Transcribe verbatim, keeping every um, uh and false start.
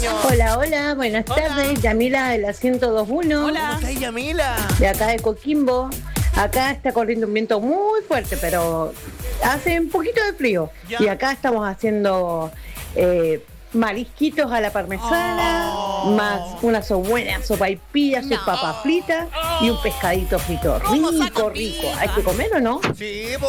cariño. Hola, hola, buenas Hola. tardes. Yamila de la ciento dos punto uno. ¿Cómo estás, Yamila? De acá de Coquimbo. Acá está corriendo un viento muy fuerte, pero hace un poquito de frío. Ya. Y acá estamos haciendo eh, marisquitos a la parmesana, Oh. más una so buena sopaipilla, sus No. papas fritas y un pescadito frito. ¿Cómo Rico, sacan rico. pica? ¿Hay que comer o no? Sí, po.